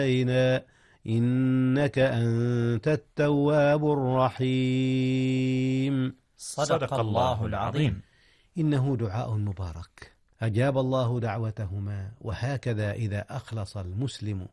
إنك أنت التواب الرحيم. صدق الله العظيم. إنه دعاء مبارك أجاب الله دعوتهما، وهكذا إذا أخلص المسلم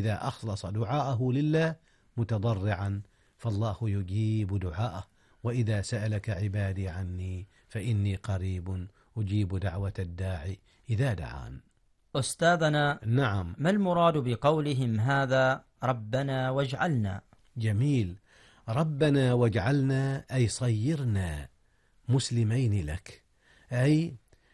دعاءه لله متضرعا فالله يجيب دعاءه، وإذا سألك عبادي عني فإني قريب أجيب دعوة الداعي إذا دعان. أستاذنا، نعم، ما المراد بقولهم هذا ربنا واجعلنا؟ جميل. ربنا واجعلنا أي صيرنا مسلمين لك، أي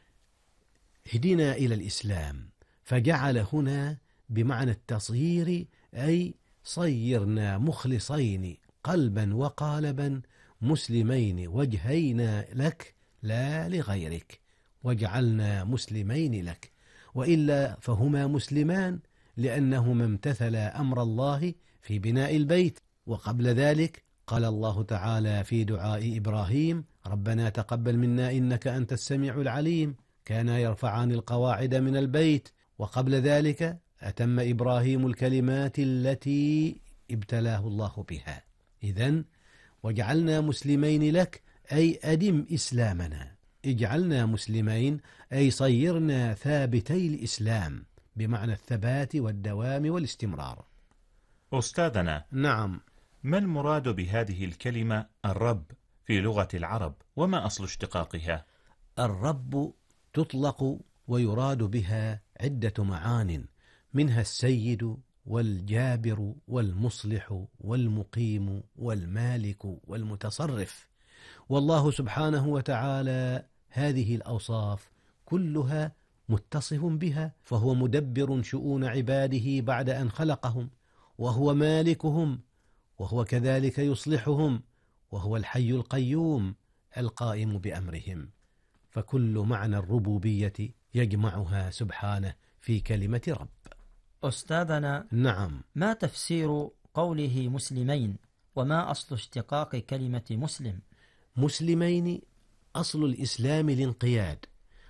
هدنا إلى الإسلام، فجعل هنا بمعنى التصيير، أي صيرنا مخلصين قلبا وقالبا مسلمين وجهينا لك لا لغيرك، واجعلنا مسلمين لك، وإلا فهما مسلمان لأنهما امتثلا أمر الله في بناء البيت. وقبل ذلك قال الله تعالى في دعاء إبراهيم: ربنا تقبل منا إنك أنت السميع العليم. كانا يرفعان القواعد من البيت، وقبل ذلك أتم إبراهيم الكلمات التي ابتلاه الله بها. إذن وجعلنا مسلمين لك أي أدم إسلامنا، اجعلنا مسلمين أي صيرنا ثابتي الإسلام بمعنى الثبات والدوام والاستمرار. أستاذنا، نعم، ما المراد بهذه الكلمة الرب في لغة العرب، وما أصل اشتقاقها؟ الرب تطلق ويراد بها عدة معان، منها السيد والجابر والمصلح والمقيم والمالك والمتصرف، والله سبحانه وتعالى هذه الأوصاف كلها متصف بها، فهو مدبر شؤون عباده بعد أن خلقهم، وهو مالكهم، وهو كذلك يصلحهم، وهو الحي القيوم القائم بأمرهم، فكل معنى الربوبية يجمعها سبحانه في كلمة رب. أستاذنا، نعم، ما تفسير قوله مسلمين، وما أصل اشتقاق كلمة مسلم؟ مسلمين أصل الإسلام الانقياد،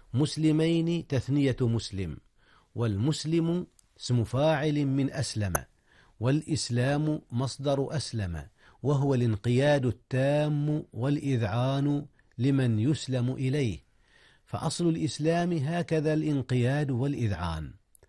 مسلمين تثنية مسلم، والمسلم اسم فاعل من أسلم، والإسلام مصدر أسلم، وهو الانقياد التام والإذعان لمن يسلم إليه، فأصل الإسلام هكذا الانقياد والإذعان.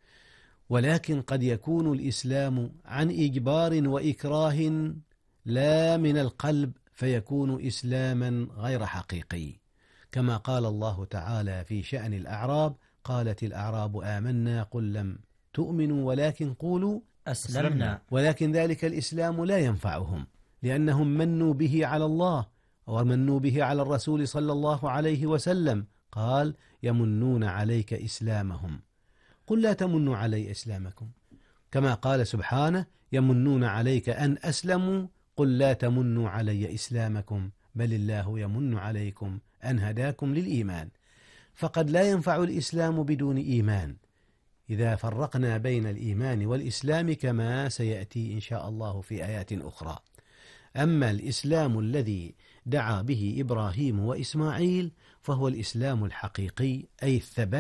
ولكن قد يكون الإسلام عن إجبار وإكراه لا من القلب، فيكون إسلاما غير حقيقي، كما قال الله تعالى في شأن الأعراب: قالت الأعراب آمنا قل لم تؤمنوا ولكن قولوا أسلمنا. ولكن ذلك الإسلام لا ينفعهم، لأنهم منوا به على الله ومنوا به على الرسول صلى الله عليه وسلم، قال: يمنون عليك إسلامهم قل لا تمنوا علي إسلامكم، كما قال سبحانه: يمنون عليك أن أسلموا قل لا تمنوا علي إسلامكم بل الله يمن عليكم أن هداكم للإيمان. فقد لا ينفع الإسلام بدون إيمان، إذا فرقنا بين الإيمان والإسلام كما سيأتي إن شاء الله في آيات أخرى. أما الإسلام الذي دعا به إبراهيم وإسماعيل فهو الإسلام الحقيقي، أي الثبات